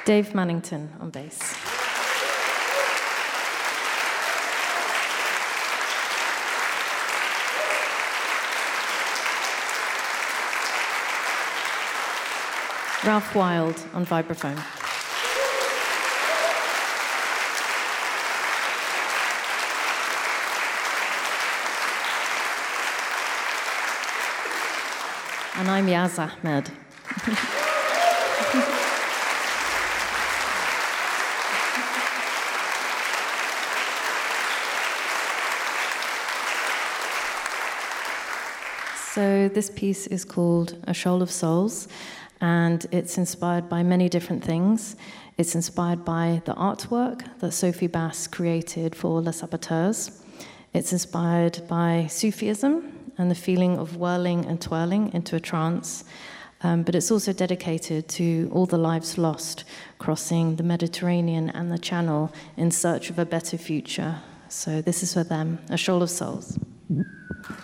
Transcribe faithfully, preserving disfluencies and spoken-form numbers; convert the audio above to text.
Dave Mannington on bass. Ralph Wild on vibraphone. And I'm Yaz Ahmed. So this piece is called A Shoal of Souls, and it's inspired by many different things. It's inspired by the artwork that Sophie Bass created for Les Saboteurs. It's inspired by Sufism and the feeling of whirling and twirling into a trance. Um, but it's also dedicated to all the lives lost crossing the Mediterranean and the Channel in search of a better future. So this is for them, A Shoal of Souls.